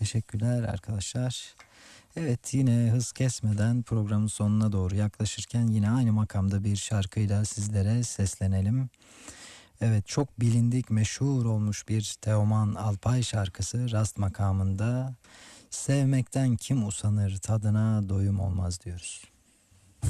teşekkürler arkadaşlar. Evet, yine hız kesmeden programın sonuna doğru yaklaşırken yine aynı makamda bir şarkıyla sizlere seslenelim. Evet, çok bilindik, meşhur olmuş bir Teoman Alpay şarkısı Rast makamında. Sevmekten kim usanır, tadına doyum olmaz diyoruz.